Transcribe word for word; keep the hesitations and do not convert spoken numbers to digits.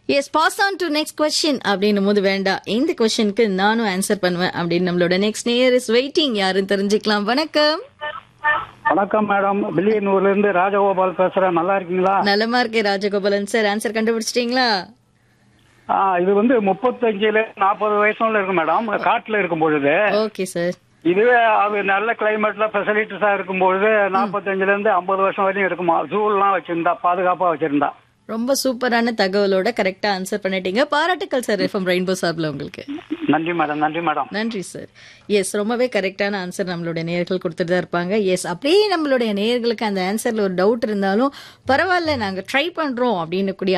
S pass on to next question அப்படின்னும் போது வேண்டாம், இந்த கொஸ்டினுக்கு நானும் ஆன்சர் பண்ணுவேன் அப்படின்னு நம்மளோட நெக்ஸ்ட் நேயர் இஸ் வெயிட்டிங். யாருன்னு தெரிஞ்சுக்கலாம். வணக்கம். வணக்கம் மேடம், வில்லியனூர்ல இருந்து ராஜகோபால் பேசுறேன். நல்லா இருக்கீங்களா? நலமா இருக்கேன் ராஜகோபாலன் சார். ஆன்சர் கண்டுபிடிச்சிட்டீங்களா? ஆ, இது வந்து முப்பத்தஞ்சுல நாற்பது வயசுல இருக்கு மேடம். காட்டுல இருக்கும் பொழுது ஓகே சார். இதுவே அது நல்ல கிளைமேட்ல ஃபெசிலிட்டிஸா இருக்கும் பொழுது நாற்பத்தஞ்சுல இருந்து ஐம்பது வருஷம் வரையும் இருக்குமா. ஜூல்லாம் வச்சிருந்தா, பாதுகாப்பா வச்சிருந்தா. ரொம்ப சூப்பரான தகவலோட கரெக்டா ஆன்சர் பண்ணிட்டீங்க. பாராட்டுக்கள் சார் எஃப்எம் ரெயின்போ சார்பில் உங்களுக்கு. நன்றி மேடம். நன்றி மேடம். நன்றி சார். எஸ், ரொம்பவே கரெக்டான ஆன்சர் நம்மளுடைய நேயர்கள் கொடுத்துட்டு தான் இருப்பாங்க. எஸ், அப்படியே நம்மளுடைய நேயர்களுக்கு அந்த ஆன்சர்ல ஒரு டவுட் இருந்தாலும் பரவாயில்ல, நாங்க ட்ரை பண்றோம் அப்படின்னு கூடிய